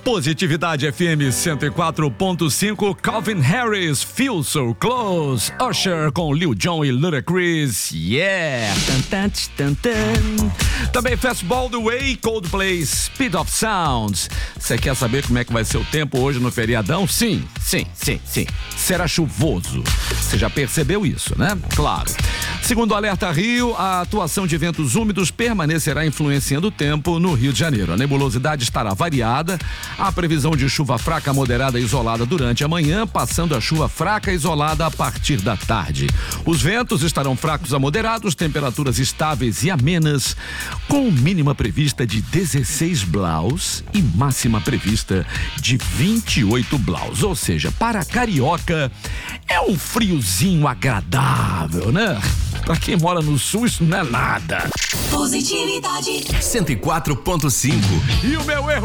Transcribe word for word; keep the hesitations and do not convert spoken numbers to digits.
Positividade F M cento e quatro ponto cinco, Calvin Harris, Feel So Close, Usher com Lil Jon e Ludacris, yeah! Tan, tan, tan, tan. Também Fastball The Way, Coldplay, Speed of Sounds. Você quer saber como é que vai ser o tempo hoje no feriadão? Sim, sim, sim, sim. Será chuvoso. Você já percebeu isso, né? Claro. Segundo o Alerta Rio, a atuação de ventos úmidos permanecerá influenciando o tempo no Rio de Janeiro. A nebulosidade estará variada, a previsão de chuva fraca, moderada e isolada durante a manhã, passando a chuva fraca e isolada a partir da tarde. Os ventos estarão fracos a moderados, temperaturas estáveis e amenas, com mínima prevista de dezesseis blaus e máxima prevista de vinte e oito blaus. Ou seja, para carioca é um friozinho agradável, né? Pra quem mora no sul, isso não é nada. Positividade cento e quatro ponto cinco. E o meu erro